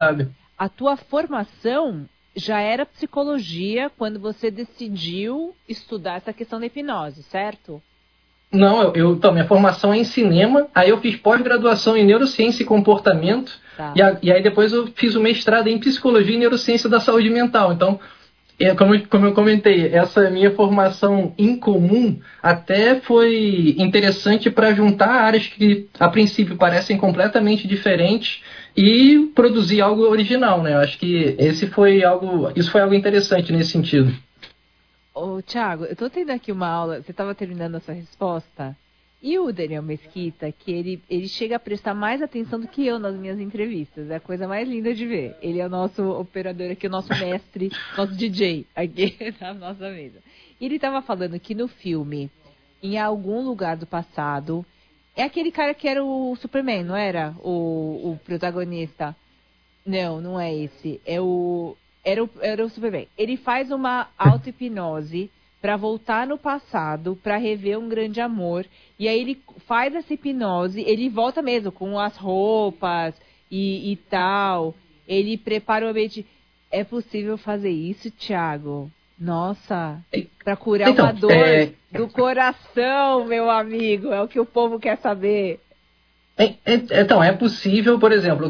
sabe? A tua formação já era psicologia quando você decidiu estudar essa questão da hipnose, certo? Não, então, minha formação é em cinema, aí eu fiz pós-graduação em neurociência e comportamento, Tá. e aí depois eu fiz o mestrado em psicologia e neurociência da saúde mental. Então, como eu comentei, essa minha formação em comum até foi interessante para juntar áreas que a princípio parecem completamente diferentes e produzir algo original, né? Eu acho que isso foi algo interessante nesse sentido. Ô, Thiago, eu tô tendo aqui uma aula, você estava terminando a sua resposta, e o Daniel Mesquita, que ele chega a prestar mais atenção do que eu nas minhas entrevistas, é a coisa mais linda de ver. Ele é o nosso operador aqui, o nosso mestre, nosso DJ aqui na nossa mesa. E ele estava falando que no filme, em algum lugar do passado, é aquele cara que era o Superman, não era? O protagonista. Não, não é esse. Era o Superman. Ele faz uma auto-hipnose para voltar no passado, para rever um grande amor. E aí ele faz essa hipnose, ele volta mesmo com as roupas e tal. Ele prepara o ambiente. É possível fazer isso, Thiago? Nossa, para curar Então, uma dor do coração, meu amigo. É o que o povo quer saber. Então, é possível, por exemplo,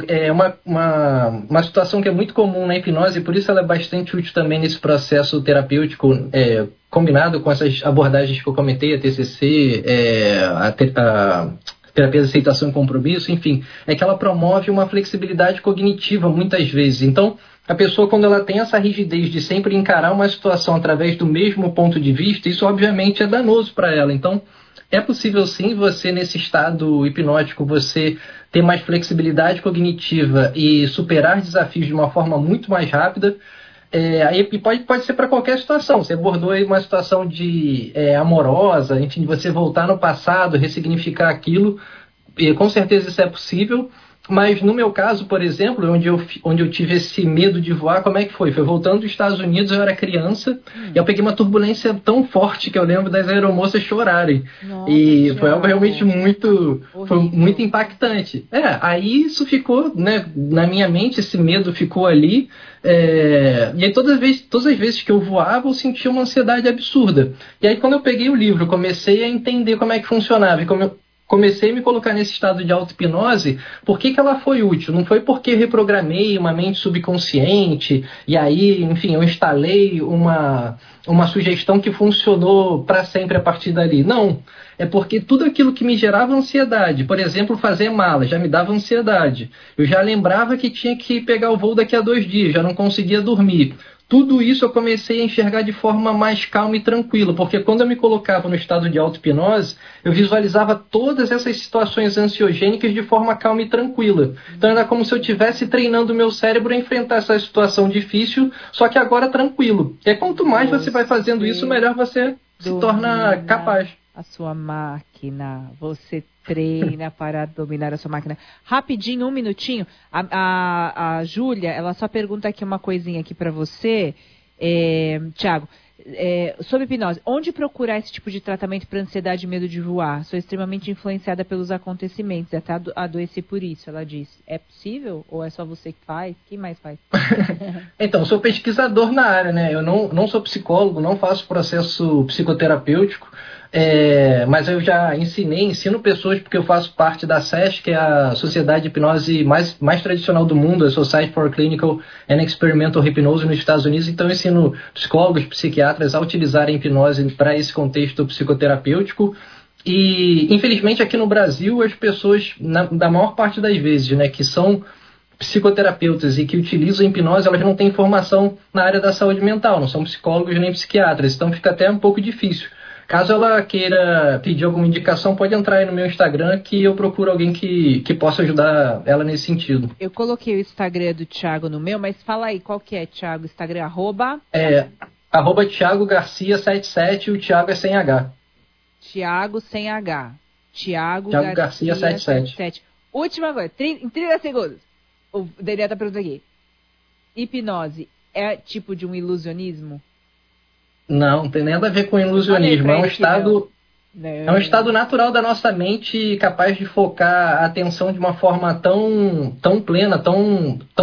uma situação que é muito comum na hipnose, e por isso ela é bastante útil também nesse processo terapêutico, combinado com essas abordagens que eu comentei, a TCC, a terapia de aceitação e compromisso, enfim, é que ela promove uma flexibilidade cognitiva muitas vezes. Então, a pessoa, quando ela tem essa rigidez de sempre encarar uma situação através do mesmo ponto de vista, isso obviamente é danoso para ela. Então, é possível sim você, nesse estado hipnótico, você ter mais flexibilidade cognitiva e superar desafios de uma forma muito mais rápida. E pode ser para qualquer situação. Você abordou aí uma situação amorosa, enfim, você voltar no passado, ressignificar aquilo. E, com certeza isso é possível. Mas no meu caso, por exemplo, onde eu tive esse medo de voar, como é que foi? Foi voltando dos Estados Unidos, eu era criança, e eu peguei uma turbulência tão forte que eu lembro das aeromoças chorarem. Nossa, E Thiago. foi algo realmente foi Horrível. muito impactante. Aí isso ficou, né, na minha mente, esse medo ficou ali. E aí todas as vezes que eu voava, eu sentia uma ansiedade absurda. E aí quando eu peguei o livro, comecei a entender como é que funcionava, e como eu comecei a me colocar nesse estado de auto-hipnose, por que ela foi útil? Não foi porque eu reprogramei uma mente subconsciente e aí, enfim, eu instalei uma sugestão que funcionou para sempre a partir dali. Não, é porque tudo aquilo que me gerava ansiedade, por exemplo, fazer mala, já me dava ansiedade. Eu já lembrava que tinha que pegar o voo daqui a 2 dias, já não conseguia dormir. Tudo isso eu comecei a enxergar de forma mais calma e tranquila, porque quando eu me colocava no estado de auto-hipnose, eu visualizava todas essas situações ansiogênicas de forma calma e tranquila. Então era como se eu estivesse treinando o meu cérebro a enfrentar essa situação difícil, só que agora tranquilo. E quanto mais você vai fazendo isso, melhor você se torna capaz. A sua máquina, você treina para dominar a sua máquina. Rapidinho, 1 minutinho. A Júlia, ela só pergunta aqui uma coisinha aqui para você, Thiago, sobre hipnose. Onde procurar esse tipo de tratamento para ansiedade e medo de voar? Sou extremamente influenciada pelos acontecimentos, até adoeci por isso, ela disse. É possível? Ou é só você que faz? Quem mais faz? Então, sou pesquisador na área, né? Eu não sou psicólogo, não faço processo psicoterapêutico, mas eu já ensino pessoas, porque eu faço parte da SESH, que é a Sociedade de Hipnose mais tradicional do mundo, a Society for Clinical and Experimental Hypnose nos Estados Unidos. Então, eu ensino psicólogos, psiquiatras a utilizarem a hipnose para esse contexto psicoterapêutico. E, infelizmente, aqui no Brasil, as pessoas, da maior parte das vezes, né, que são psicoterapeutas e que utilizam hipnose, elas não têm formação na área da saúde mental, não são psicólogos nem psiquiatras, então fica até um pouco difícil. Caso ela queira pedir alguma indicação, pode entrar aí no meu Instagram que eu procuro alguém que possa ajudar ela nesse sentido. Eu coloquei o Instagram do Thiago no meu, mas fala aí, qual que é, Thiago? Instagram, @ Thiago Garcia 77, o Thiago é sem H. Thiago sem H. Thiago Garcia 77. Última coisa, em 30 segundos. O Daniel tá perguntando aqui. Hipnose é tipo de um ilusionismo? Não tem nada a ver com ilusionismo. É um estado natural da nossa mente capaz de focar a atenção de uma forma tão plena, tão